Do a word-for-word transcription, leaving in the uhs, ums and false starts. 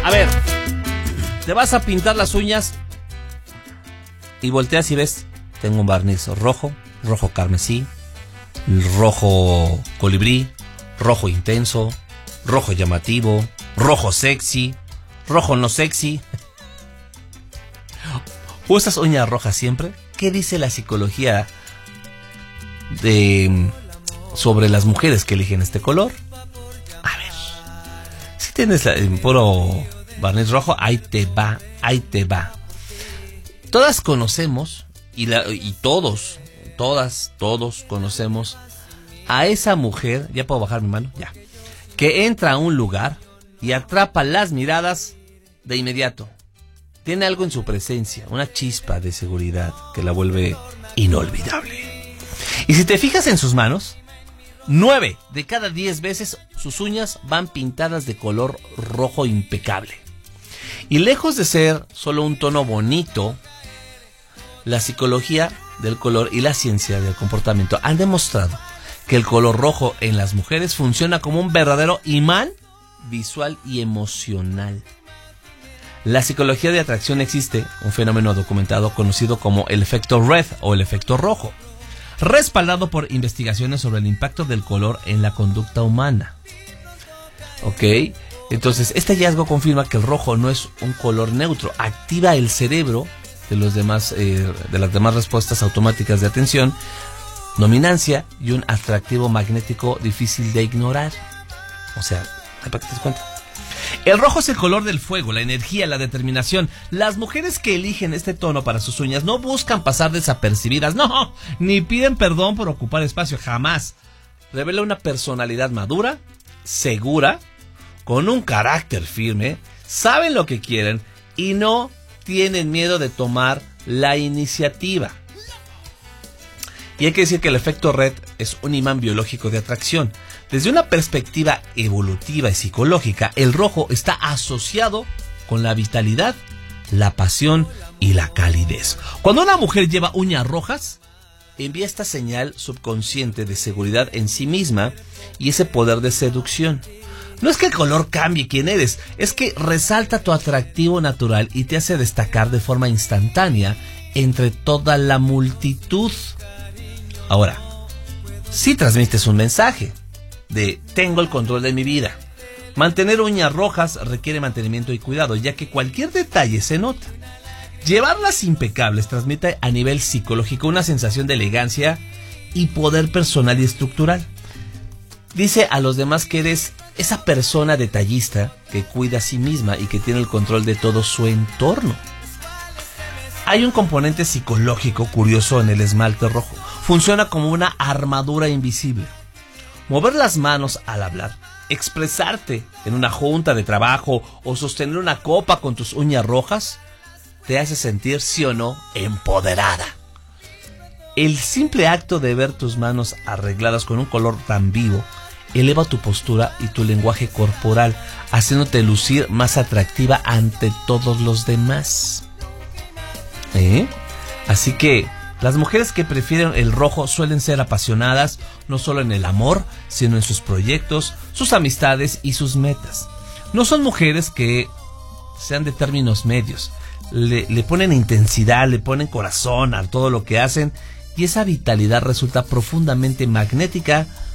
A ver, te vas a pintar las uñas y volteas y ves, tengo un barniz rojo, rojo carmesí, rojo colibrí, rojo intenso, rojo llamativo, rojo sexy, rojo no sexy. ¿Usas uñas rojas siempre? ¿Qué dice la psicología de sobre las mujeres que eligen este color? A ver, si tienes el puro barniz rojo, ahí te va, ahí te va. Todas conocemos, y, la, y todos, todas, todos conocemos a esa mujer, ya puedo bajar mi mano, ya, que entra a un lugar y atrapa las miradas de inmediato. Tiene algo en su presencia, una chispa de seguridad que la vuelve inolvidable. Y si te fijas en sus manos, nueve de cada diez veces sus uñas van pintadas de color rojo impecable. Y lejos de ser solo un tono bonito, la psicología del color y la ciencia del comportamiento han demostrado que el color rojo en las mujeres funciona como un verdadero imán visual y emocional. La psicología de atracción existe un fenómeno documentado conocido como el efecto red o el efecto rojo, respaldado por investigaciones sobre el impacto del color en la conducta humana. ¿Ok? Entonces, este hallazgo confirma que el rojo no es un color neutro, activa el cerebro de, los demás, eh, de las demás respuestas automáticas de atención, dominancia y un atractivo magnético difícil de ignorar. O sea, para que te des cuenta. El rojo es el color del fuego, la energía, la determinación. Las mujeres que eligen este tono para sus uñas no buscan pasar desapercibidas, no, ni piden perdón por ocupar espacio, jamás. Revela una personalidad madura, segura, con un carácter firme, saben lo que quieren y no tienen miedo de tomar la iniciativa. Y hay que decir que el efecto red es un imán biológico de atracción. Desde una perspectiva evolutiva y psicológica, el rojo está asociado con la vitalidad, la pasión y la calidez. Cuando una mujer lleva uñas rojas, envía esta señal subconsciente de seguridad en sí misma y ese poder de seducción. No es que el color cambie quién eres, es que resalta tu atractivo natural y te hace destacar de forma instantánea entre toda la multitud. Ahora, si transmites un mensaje de tengo el control de mi vida. Mantener uñas rojas requiere mantenimiento y cuidado, ya que cualquier detalle se nota. Llevarlas impecables transmite a nivel psicológico una sensación de elegancia y poder personal y estructural. Dice a los demás que eres esa persona detallista que cuida a sí misma y que tiene el control de todo su entorno. Hay un componente psicológico curioso en el esmalte rojo. Funciona como una armadura invisible. Mover las manos al hablar, expresarte en una junta de trabajo o sostener una copa con tus uñas rojas te hace sentir, sí o no, empoderada. El simple acto de ver tus manos arregladas con un color tan vivo eleva tu postura y tu lenguaje corporal, haciéndote lucir más atractiva ante todos los demás. ¿Eh? Así que las mujeres que prefieren el rojo suelen ser apasionadas no solo en el amor, sino en sus proyectos, sus amistades y sus metas. No son mujeres que sean de términos medios. Le, le ponen intensidad, le ponen corazón a todo lo que hacen y esa vitalidad resulta profundamente magnética